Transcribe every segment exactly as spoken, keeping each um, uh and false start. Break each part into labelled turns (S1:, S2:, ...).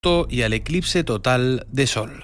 S1: y al eclipse total de Sol.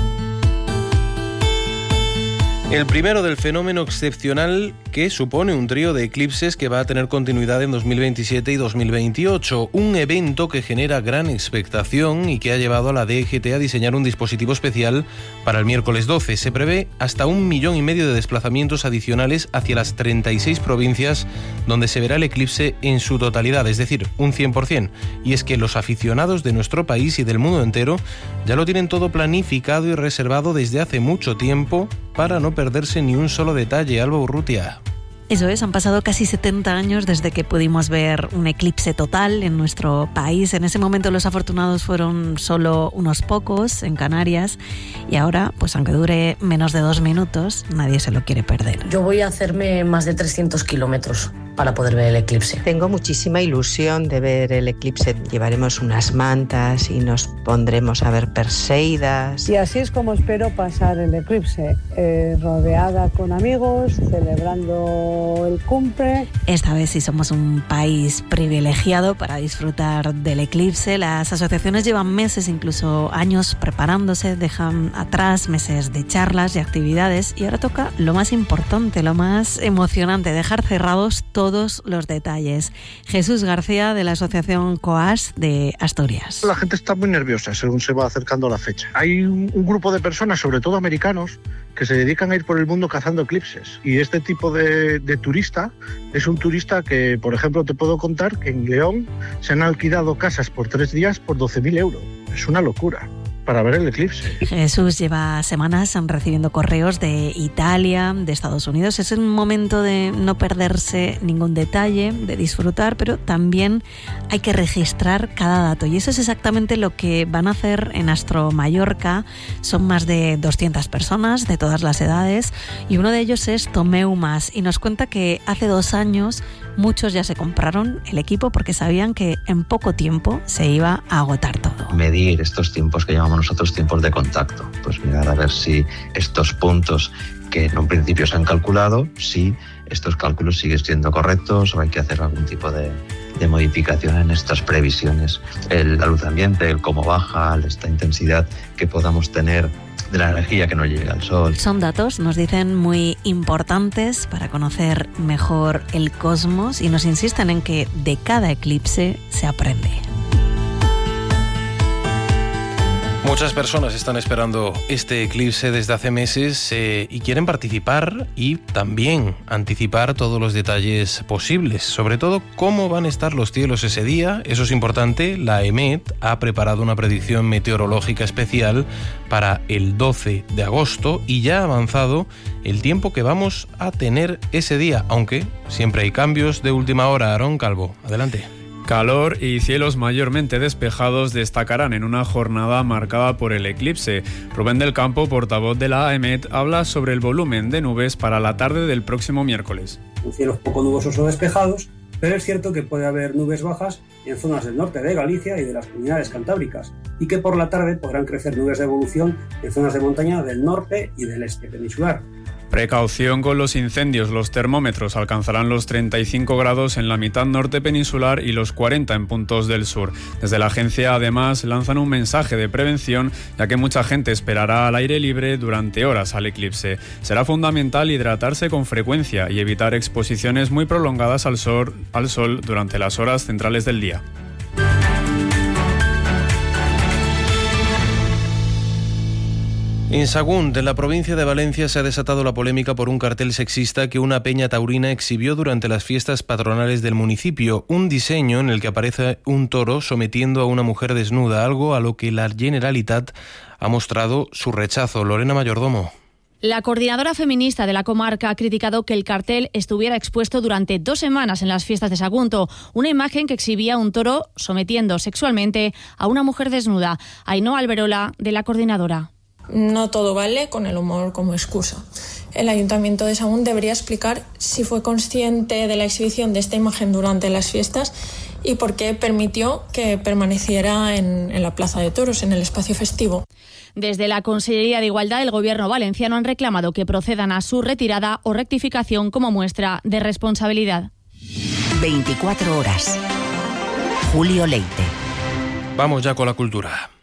S1: El primero del fenómeno excepcional que supone un trío de eclipses que va a tener continuidad en dos mil veintisiete y dos mil veintiocho. Un evento que genera gran expectación y que ha llevado a la D G T a diseñar un dispositivo especial para el miércoles doce. Se prevé hasta un millón y medio de desplazamientos adicionales hacia las treinta y seis provincias donde se verá el eclipse en su totalidad, es decir, un cien por ciento. Y es que los aficionados de nuestro país y del mundo entero ya lo tienen todo planificado y reservado desde hace mucho tiempo para no perderse ni un solo detalle. Alba Urrutia.
S2: Eso es, han pasado casi setenta años desde que pudimos ver un eclipse total en nuestro país. En ese momento los afortunados fueron solo unos pocos en Canarias y ahora, pues aunque dure menos de dos minutos, nadie se lo quiere perder.
S3: Yo voy a hacerme más de trescientos kilómetros para poder ver el eclipse.
S4: Tengo muchísima ilusión de ver el eclipse. Llevaremos unas mantas y nos pondremos a ver Perseidas.
S5: Y así es como espero pasar el eclipse, eh, rodeada con amigos, celebrando el cumple.
S2: Esta vez sí somos un país privilegiado para disfrutar del eclipse. Las asociaciones llevan meses, incluso años, preparándose, dejan atrás meses de charlas y actividades y ahora toca lo más importante, lo más emocionante, dejar cerrados todos todos los detalles. Jesús García, de la asociación COAS de Asturias.
S6: La gente está muy nerviosa según se va acercando la fecha. Hay un, un grupo de personas, sobre todo americanos, que se dedican a ir por el mundo cazando eclipses. Y este tipo de, de turista es un turista que, por ejemplo, te puedo contar que en León se han alquilado casas por tres días por doce mil euros. Es una locura para ver el eclipse.
S2: Jesús lleva semanas recibiendo correos de Italia, de Estados Unidos. Es un momento de no perderse ningún detalle, de disfrutar, pero también hay que registrar cada dato. Y eso es exactamente lo que van a hacer en Astro Mallorca. Son más de doscientas personas de todas las edades y uno de ellos es Tomeu Mas y nos cuenta que hace dos años muchos ya se compraron el equipo porque sabían que en poco tiempo se iba a agotar todo.
S7: Medir estos tiempos que llamamos nosotros tiempos de contacto, pues mirar a ver si estos puntos que en un principio se han calculado, si estos cálculos siguen siendo correctos o hay que hacer algún tipo de, de modificación en estas previsiones. El, la luz ambiente, el cómo baja, esta intensidad que podamos tener de la energía que nos llega al sol.
S2: Son datos, nos dicen, muy importantes para conocer mejor el cosmos y nos insisten en que de cada eclipse se aprende.
S1: Muchas personas están esperando este eclipse desde hace meses eh, y quieren participar y también anticipar todos los detalles posibles, sobre todo cómo van a estar los cielos ese día. Eso es importante. La E M E T ha preparado una predicción meteorológica especial para el doce de agosto y ya ha avanzado el tiempo que vamos a tener ese día, aunque siempre hay cambios de última hora. Aarón Calvo, adelante.
S8: Calor y cielos mayormente despejados destacarán en una jornada marcada por el eclipse. Rubén del Campo, portavoz de la A E M E T, habla sobre el volumen de nubes para la tarde del próximo miércoles.
S9: Cielos poco nubosos o despejados, pero es cierto que puede haber nubes bajas en zonas del norte de Galicia y de las comunidades cantábricas, y que por la tarde podrán crecer nubes de evolución en zonas de montaña del norte y del este peninsular.
S8: Precaución con los incendios. Los termómetros alcanzarán los treinta y cinco grados en la mitad norte peninsular y los cuarenta en puntos del sur. Desde la agencia, además, lanzan un mensaje de prevención, ya que mucha gente esperará al aire libre durante horas al eclipse. Será fundamental hidratarse con frecuencia y evitar exposiciones muy prolongadas al sol, al sol durante las horas centrales del día.
S1: En Sagunt, en la provincia de Valencia, se ha desatado la polémica por un cartel sexista que una peña taurina exhibió durante las fiestas patronales del municipio. Un diseño en el que aparece un toro sometiendo a una mujer desnuda, algo a lo que la Generalitat ha mostrado su rechazo. Lorena Mayordomo.
S10: La coordinadora feminista de la comarca ha criticado que el cartel estuviera expuesto durante dos semanas en las fiestas de Sagunto, una imagen que exhibía un toro sometiendo sexualmente a una mujer desnuda. Ainhoa Alberola, de la coordinadora.
S11: No todo vale con el humor como excusa. El Ayuntamiento de Sagunt debería explicar si fue consciente de la exhibición de esta imagen durante las fiestas y por qué permitió que permaneciera en, en la Plaza de Toros, en el espacio festivo.
S10: Desde la Consellería de Igualdad del Gobierno valenciano han reclamado que procedan a su retirada o rectificación como muestra de responsabilidad.
S12: veinticuatro horas. Julio Leite.
S1: Vamos ya con la cultura.